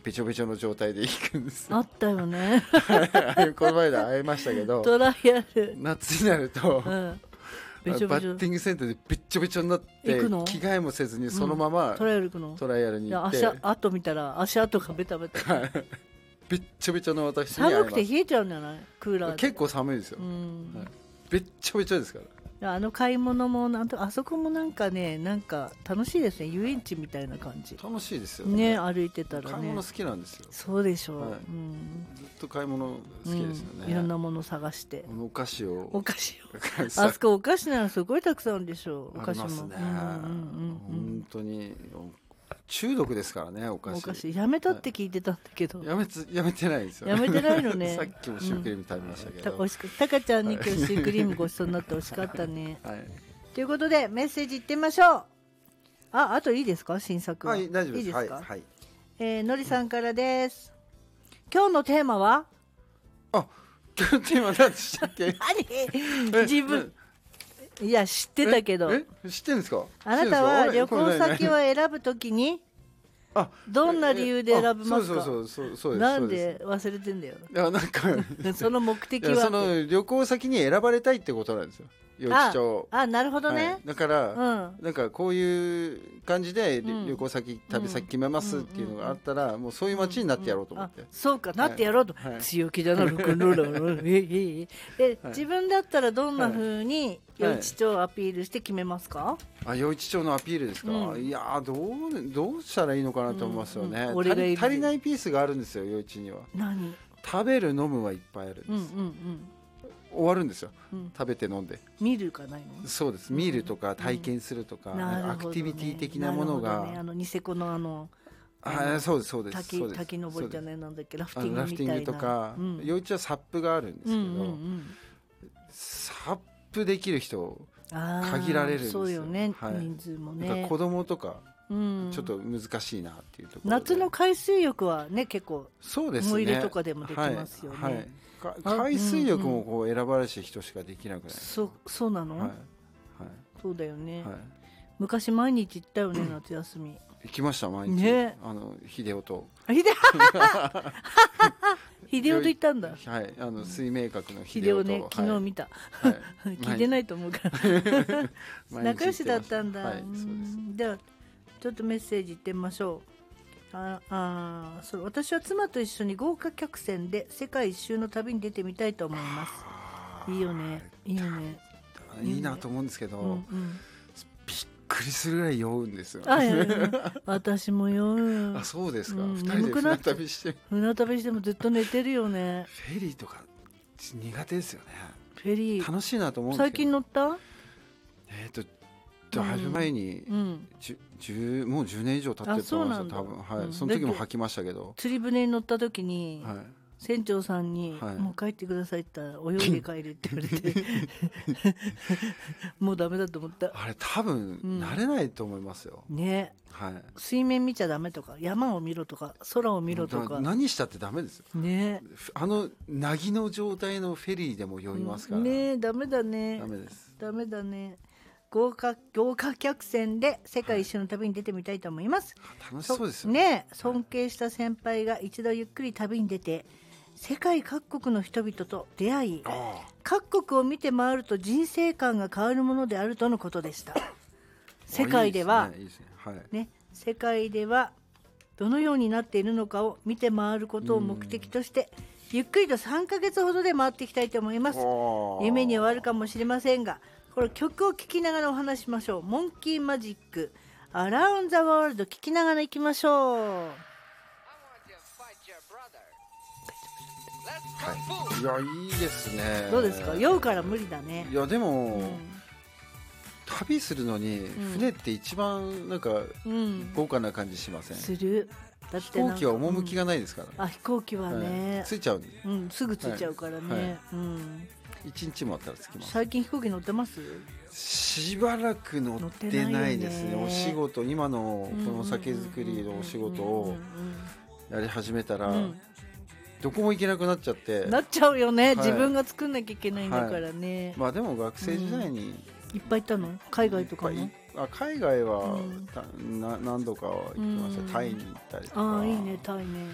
べちょべちょの状態で行くんですあったよねこの前で会いましたけどトライアル、 夏になると、 べちょべちょバッティングセンターでべっちょべちょになって行くの着替えもせずにそのまま、 トライアル行くの。 トライアルに行って足跡見たら足跡がベタベタべっちょべちょの私に会います。 寒くて冷えちゃうんじゃないクーラーで。 結構寒いですよ、べっちょべちょですから。 買い物もあそこもなんかね、なんか楽しいですね。遊園地みたいな感じ楽しいですよね。 歩いてたらね。 買い物好きなんですよ。 そうでしょう、 ずっと買い物好きですよね、 いろんなもの探して。 お菓子をあそこお菓子ならすごいたくさんあるでしょう。おあ菓子もりますね、本当に中毒ですからね、お菓子。 やめたって聞いてたんだけど、 やめてないですよ、 やめてないのねさっきもシュークリーム食べましたけど、 美味しくタカちゃんに今日シュークリームごちそうになって美味しかったね、ということでメッセージいってみましょう。あといいですか、新作は。 はい、大丈夫です。 いいですか。 はい、 のりさんからです。今日のテーマは、 今日のテーマ何でしたっけ自分いや知ってたけど、 知ってるんですか。 あなたは旅行先を選ぶときにどんな理由で選びますか。 そうなんで忘れてんだよ。 なんかその目的はその旅行先に選ばれたいってことなんですよ、余市町。 なるほどね、 だから、なんかこういう感じで旅行先、旅先決めますっていうのがあったら、もうそういう街になってやろうと思って。 そうか、なってやろうと、強気だなロックンロールで、自分だったらどんな風に余市町をアピールして決めますか。 余市町のアピールですか。いやどうしたらいいのかなと思いますよね。足りないピースがあるんですよ、余市には。 何。 食べる飲むはいっぱいあるんです。終わるんですよ、食べて飲んで。 見るかないの。 そうです、見るとか体験するとか、アクティビティ的なものが、 ニセコのそうです滝登りじゃない、なんだっけ、ラフティングみたいな。 ラフティングとか、余市はサップがあるんですけど、サップできる人限られるんですよ。 そうよね、人数もね。 子供とかちょっと難しいなっていうところで。 夏の海水浴はね、結構そうですね、 思い入れとかでもできますよね。 海水浴もこう選ばれし人しかできなくない。 そうなの。そうだよね。昔毎日行ったよね、夏休み。 行きました、毎日。秀夫と。 秀夫と行ったんだ。 水明閣の秀夫ね、昨日見た。聞いてないと思うから仲良しだったんだ。ではちょっとメッセージ言ってみましょう。私は妻と一緒に豪華客船で世界一周の旅に出てみたいと思います。いいよね、いいよね。 いいなと思うんですけど、びっくりするぐらい酔うんですよ。 私も酔う。 そうですか。2人で船旅してもずっと寝てるよね。 フェリーとか苦手ですよね。 フェリー楽しいなと思うんですけど。 最近乗った？ だいぶ前に、もう10年以上経ってると思いますよ、多分。その時も履きましたけど、 釣り船に乗った時に、船長さんに、もう帰ってくださいって言ったら、泳いで帰るって言われてもうダメだと思った。 あれ多分慣れないと思いますよね。水面見ちゃダメとか、山を見ろとか、空を見ろとか、 何したってダメですよね。 なぎの状態のフェリーでも酔いますからね。ダメだね。 ダメです。 ダメだね。豪華客船で世界一周の旅に出てみたいと思います。 楽しそうですよね。尊敬した先輩が一度ゆっくり旅に出て世界各国の人々と出会い、各国を見て回ると人生観が変わるものであるとのことでした。世界では世界ではどのようになっているのかを見て回ることを目的としてゆっくりと3ヶ月ほどで回っていきたいと思います。夢に終わるかもしれませんが、これ曲を聴きながらお話しましょう。モンキーマジックアラウンザワールド聴きながら行きましょう。 いや、いいですね。 どうですか。酔うから無理だね。 いやでも、旅するのに船って一番なんか豪華な感じしません？ する。 だって飛行機は趣がないですから。 飛行機はね、 ついちゃう。 すぐついちゃうからね。 1日もあったら着きます。 最近飛行機乗ってます？ しばらく乗ってないですね。お仕事、今のこの酒造りのお仕事をやり始めたらどこも行けなくなっちゃって。 なっちゃうよね。自分が作んなきゃいけないんだからね。 まあでも学生時代にいっぱい行ったの？海外とかも？ 海外は何度かは行きました。タイに行ったりとか。 いいね、タイね。